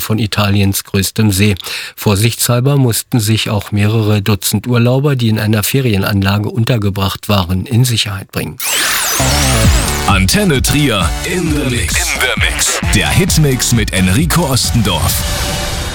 von Italiens größtem See. Vorsichtshalber mussten sich auch mehrere Dutzend Urlauber, die in einer Ferienanlage untergebracht waren, in Sicherheit bringen. Antenne Trier in the Mix. Der Hitmix mit Enrico Ostendorf.